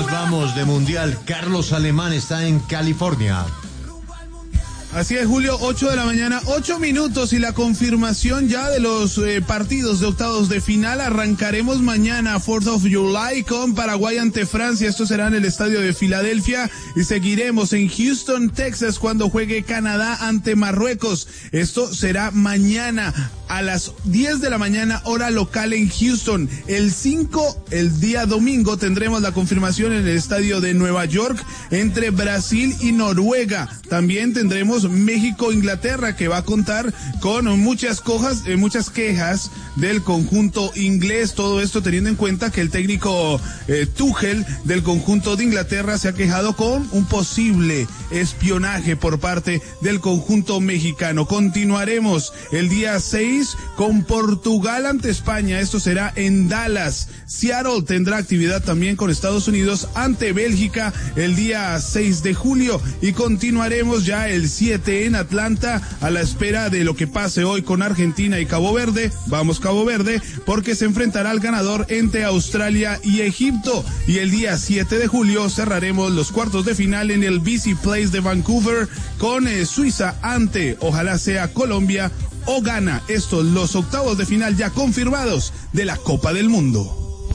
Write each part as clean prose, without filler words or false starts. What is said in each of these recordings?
vamos de mundial. Carlos Alemán está en California. Así es, Julio, 8 de la mañana, 8 minutos y la confirmación ya de los partidos de octavos de final. Arrancaremos mañana, 4th of July, con Paraguay ante Francia. Esto será en el estadio de Filadelfia y seguiremos en Houston, Texas, cuando juegue Canadá ante Marruecos. Esto será mañana a las 10 de la mañana, hora local en Houston. El día domingo, tendremos la confirmación en el estadio de Nueva York entre Brasil y Noruega. También tendremos México-Inglaterra, que va a contar con muchas quejas del conjunto inglés. Todo esto teniendo en cuenta que el técnico Tuchel del conjunto de Inglaterra se ha quejado con un posible espionaje por parte del conjunto mexicano. Continuaremos el día 6 con Portugal ante España. Esto será en Dallas. Seattle tendrá actividad también con Estados Unidos ante Bélgica el día 6 de julio y continuaremos ya el 7 en Atlanta a la espera de lo que pase hoy con Argentina y Cabo Verde. Vamos Cabo Verde, porque se enfrentará al ganador entre Australia y Egipto. Y el día 7 de julio cerraremos los cuartos de final en el BC Place de Vancouver con Suiza ante, ojalá sea Colombia o Ghana. Estos los octavos de final ya confirmados de la Copa del Mundo.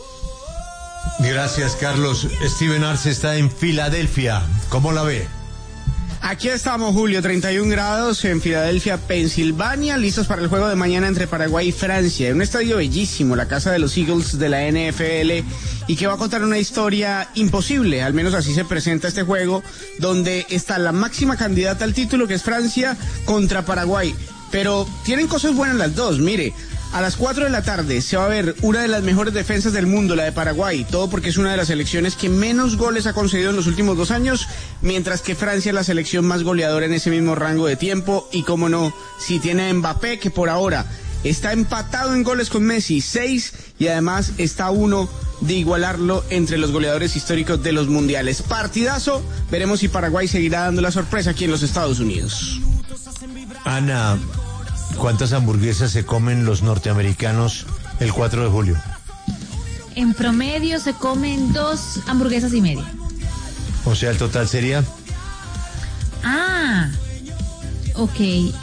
Gracias, Carlos. Steven Arce está en Filadelfia. ¿Cómo la ve? Aquí estamos, Julio, 31 grados en Filadelfia, Pensilvania, listos para el juego de mañana entre Paraguay y Francia. Un estadio bellísimo, la casa de los Eagles de la NFL, y que va a contar una historia imposible, al menos así se presenta este juego, donde está la máxima candidata al título, que es Francia, contra Paraguay. Pero tienen cosas buenas las dos, mire. A las 4 de la tarde se va a ver una de las mejores defensas del mundo, la de Paraguay, todo porque es una de las selecciones que menos goles ha concedido en los últimos 2 años, mientras que Francia es la selección más goleadora en ese mismo rango de tiempo, y cómo no, si tiene a Mbappé, que por ahora está empatado en goles con Messi, 6, y además está uno de igualarlo entre los goleadores históricos de los mundiales. Partidazo, veremos si Paraguay seguirá dando la sorpresa aquí en los Estados Unidos. Ana, ¿cuántas hamburguesas se comen los norteamericanos el 4 de julio? En promedio se comen 2 hamburguesas y media. O sea, el total sería... Ok,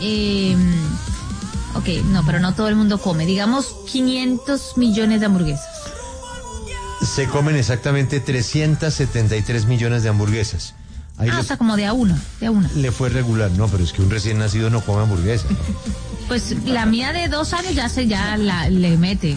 no, pero no todo el mundo come. Digamos 500 millones de hamburguesas. Se comen exactamente 373 millones de hamburguesas. O sea, como de a uno. Le fue regular, no, pero es que un recién nacido no come hamburguesa. Pues la mía de 2 años le mete.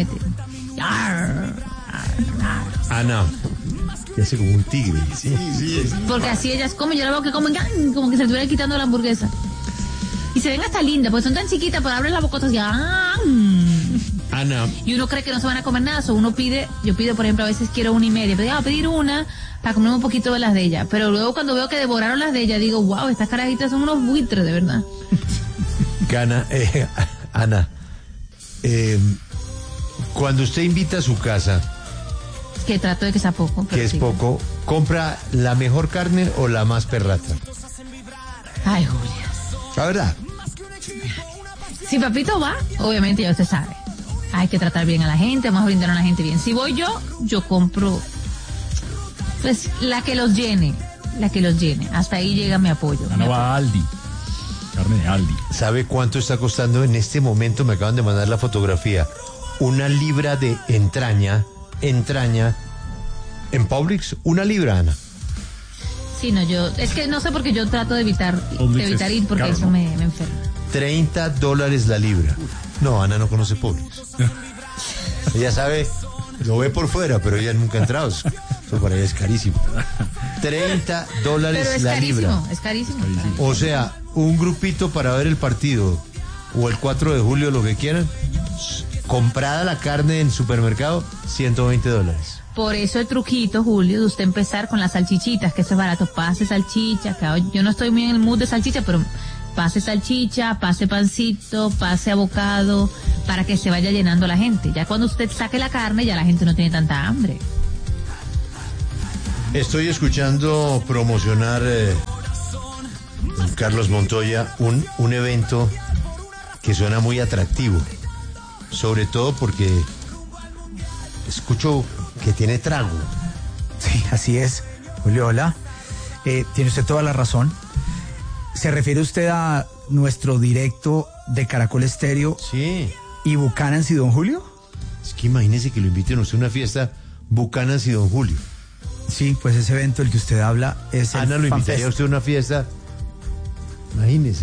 Ana, ya hace como un tigre. Sí. Porque así ellas comen, yo la veo que comen como que se le estuvieran quitando la hamburguesa. Y se ven hasta lindas, porque son tan chiquitas, pero abren la bocota así. Ana. Y uno cree que no se van a comer nada, yo pido, por ejemplo, a veces quiero 1.5, pero voy a pedir una para comer un poquito de las de ella. Pero luego cuando veo que devoraron las de ella, digo, wow, estas carajitas son unos buitres, de verdad. Ana, cuando usted invita a su casa, que trato de que sea poco. Que es poco, ¿compra la mejor carne o la más perrata? Ay, Julia. La verdad. Si papito va, obviamente ya usted sabe. Hay que tratar bien a la gente, vamos a brindar a la gente bien. Si voy yo compro, pues, la que los llene. Hasta ahí llega mi apoyo. No va a Aldi. Carne de Aldi. ¿Sabe cuánto está costando en este momento? Me acaban de mandar la fotografía. 1 libra de entraña, en Publix, 1 libra, Ana. Sí, no, es que no sé, porque yo trato de evitar ir, porque caro, eso me enferma. $30 la libra. No, Ana no conoce Publix. Ella sabe, lo ve por fuera, pero ella nunca ha entrado. Eso para ella es carísimo. $30 la libra. Es carísimo. O sea, un grupito para ver el partido o el 4 de julio, lo que quieran, comprada la carne en el supermercado, $120. Por eso el truquito, Julio, de usted empezar con las salchichitas, que eso es barato. Pase salchicha, que yo no estoy muy en el mood de salchicha, pero pase salchicha, pase pancito, pase abocado, para que se vaya llenando la gente. Ya cuando usted saque la carne, ya la gente no tiene tanta hambre. Estoy escuchando promocionar Carlos Montoya un evento que suena muy atractivo, sobre todo porque escucho que tiene trago. Sí, Así es, Julio, hola. Tiene usted toda la razón. ¿Se refiere usted a nuestro directo de Caracol Estéreo Sí. y Bucanans y Don Julio? Es que imagínese que lo inviten a usted a una fiesta Bucanas y Don Julio. Sí, pues ese evento del que usted habla es el Ana lo invitaría FanFest. a usted a una fiesta. Imagínese.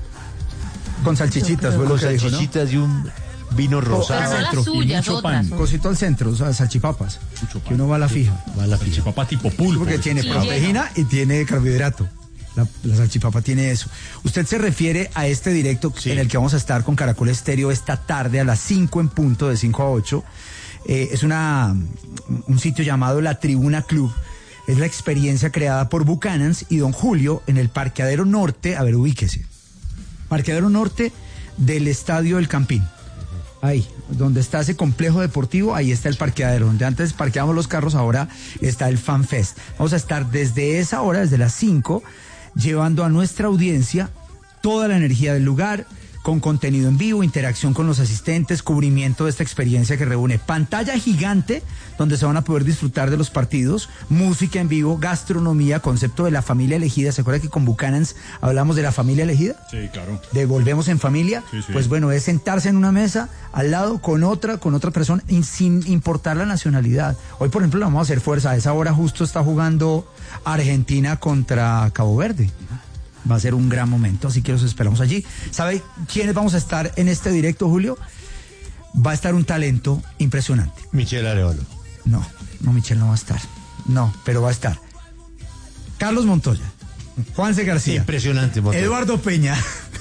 Con salchichitas, fue lo Con que dijo, ¿no? salchichitas y un vino Pero rosado. no las centro, y suyas, mucho otras. pan. Cosito al centro, o sea, salchipapas. Mucho pan. Que uno va a la fija. Va a la fija. Salchipapa tipo pulpo. Porque tiene Sí, proteína y tiene carbohidrato. La salchipapa tiene eso. Usted se refiere a este directo Sí. en el que vamos a estar con Caracol Estéreo esta tarde a las 5 en punto, de 5 a 8. Es un sitio llamado La Tribuna Club. Es la experiencia creada por Bucanans y Don Julio en el Parqueadero Norte. A ver, ubíquese. Parqueadero Norte del Estadio del Campín. Ahí, donde está ese complejo deportivo, ahí está el parqueadero. Donde antes parqueábamos los carros, ahora está el FanFest. Vamos a estar desde esa hora, desde las 5, llevando a nuestra audiencia toda la energía del lugar, con contenido en vivo, interacción con los asistentes, cubrimiento de esta experiencia que reúne pantalla gigante, donde se van a poder disfrutar de los partidos, música en vivo, gastronomía, concepto de la familia elegida. ¿Se acuerda que con Bucanans hablamos de la familia elegida? Sí, claro. De volvemos en familia, Sí, sí. pues bueno, es sentarse en una mesa al lado con otra persona sin importar la nacionalidad. Hoy, por ejemplo, le vamos a hacer fuerza. A esa hora justo está jugando Argentina contra Cabo Verde. Va a ser un gran momento, así que los esperamos allí. ¿Sabe quiénes vamos a estar en este directo, Julio? Va a estar un talento impresionante. Michelle Arevalo. No, Michelle no va a estar. No, pero va a estar Carlos Montoya, Juanse García, Impresionante, Montoya. Eduardo Peña,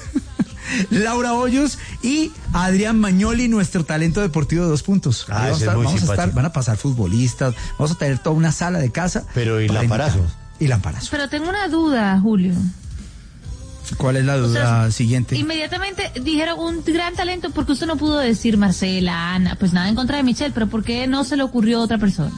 Laura Hoyos y Adrián Magnoli, nuestro talento deportivo de 2 puntos. Ah, Ahí ese es muy simpático. van a pasar futbolistas, vamos a tener toda una sala de casa. Pero, ¿y para Lamparazo? invitar. Y Lamparazo. Pero tengo una duda, Julio. ¿Cuál es la duda sea, siguiente? Inmediatamente dijeron un gran talento porque usted no pudo decir Marcela, Ana, pues nada en contra de Michelle, pero ¿por qué no se le ocurrió a otra persona?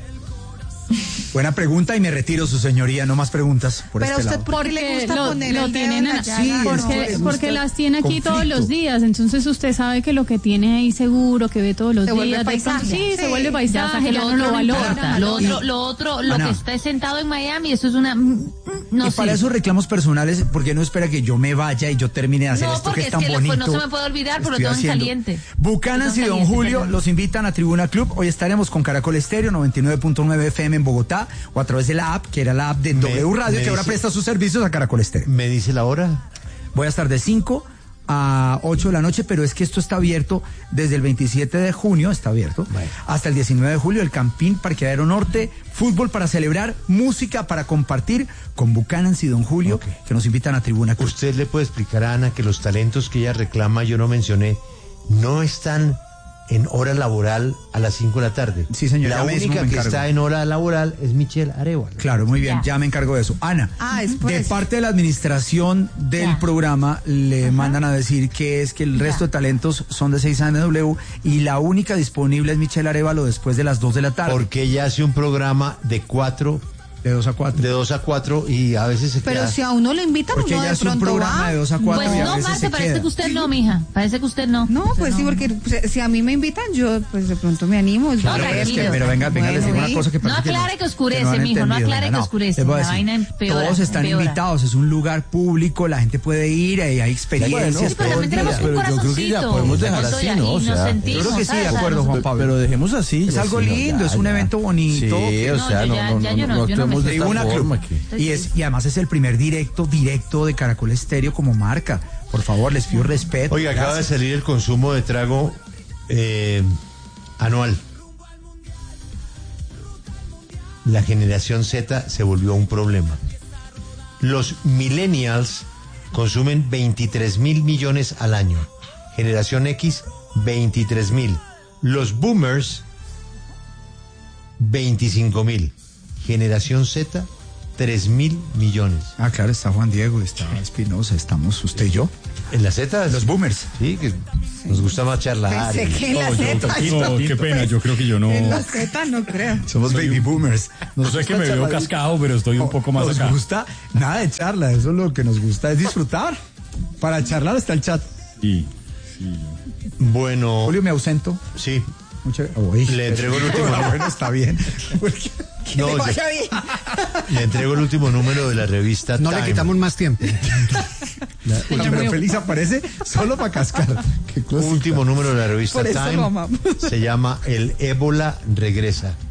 Buena pregunta y me retiro, su señoría. No más preguntas por Pero este usted, lado. ¿por qué le gusta poner el dedo tienen en la a- llaga? Sí, No, es que le gusta porque las tiene aquí todos conflicto. los días, entonces usted sabe que lo que tiene ahí seguro, que ve todos los Se vuelve días, de paisaje. pronto, sí, Sí. se vuelve Ya, o sea, paisaje, que ya lo no otro lo no valora. importa. Lo Ana. que está sentado en Miami, eso es una... No y para sirve. esos reclamos personales, ¿por qué no espera que yo me vaya y yo termine de hacer No, esto que porque es es tan que bonito? no se me puede olvidar, pero lo Estoy tengo en haciendo. caliente. Bucanans y Lo tengo Don en caliente, Julio perdón. los invitan a Tribuna Club. Hoy estaremos con Caracol Estéreo 99.9 FM en Bogotá o a través de la app, que era la app de W Radio, que ahora dice- presta sus servicios a Caracol Estéreo. ¿Me dice la hora? Voy a estar de 5 a 8 de la noche, pero es que esto está abierto desde el 27 de junio, está abierto, Bueno. hasta el 19 de julio, el Campín, Parqueadero Norte, fútbol para celebrar, música para compartir con Bucanans y Don Julio, Ok. que nos invitan a Tribuna Club. ¿Usted le puede explicar a Ana que los talentos que ella reclama, yo no mencioné, no están en hora laboral a las 5 de la tarde? Sí, señor, La ya mismo única me que encargo. está en hora laboral es Michelle Arevalo. Claro, muy bien, Ya. ya me encargo de eso. Ana, después. de parte de la administración del Ya. programa le mandan a decir que es que el resto de talentos son de 6 ANW y la única disponible es Michelle Arevalo después de las 2 de la tarde. Porque ella hace un programa de 2 a 4. de 2 a 4 y a veces se Pero queda... si a uno lo invitan, Porque uno ella de hace un pronto programa va. de 2 a 4 Pues y a no, veces Marta, se parece queda. que usted no, mija. Parece que usted no. No, pues sí, porque si a mí me invitan, yo pues de pronto me animo. Claro, No, pero es que, tranquilo. pero venga, les digo Bueno, una cosa que No parece que aclare que oscurece, no han mijo, no entendido, aclare venga, que oscurece, les voy a la decir, vaina empeora, todos están empeora. invitados, es un lugar público, la gente puede ir, hay experiencias. Sí, pero todo también el tenemos día. un pero yo creo que ya corazoncito. podemos dejar Montoya, así, ¿no? O y nos sea, sentimos, yo creo que sí, ¿sabes? de acuerdo, O sea, Juan Pablo. Pero dejemos así. Es ya, algo sí, no, lindo, ya, es un ya. evento bonito. Sí, o No, sea, yo ya- ya yo no actuemos me de esta Tribuna forma Club. que- Y además es el primer directo de Caracol Estéreo como marca. Por favor, les pido respeto. Oiga, acaba de Gracias. salir el consumo de trago anual. La generación Z se volvió un problema. Los millennials consumen 23.000 millones al año. Generación X, 23.000. Los boomers, 25.000. Generación Z, 3.000 millones. Ah, claro, está Juan Diego, está Espinosa, estamos usted y yo. En la Z, Los boomers. sí, que nos gusta más charlar. Pensé que en la Z. No, qué pena, yo creo que yo no. En la Z no creo. Somos baby boomers. No sé que me veo cascado, pero estoy un poco más Nos acá. gusta nada de charla, eso es lo que nos gusta, es disfrutar. Para charlar está el chat. Sí, sí. Bueno, Julio, me ausento. sí. Le entrego el último número. Bueno, está bien. No, le entrego el último número de la revista No Time. le quitamos más tiempo. Pero Félix aparece solo para cascar. Qué cosa. Último número de la revista Por eso lo Time amamos. se llama El Ébola Regresa.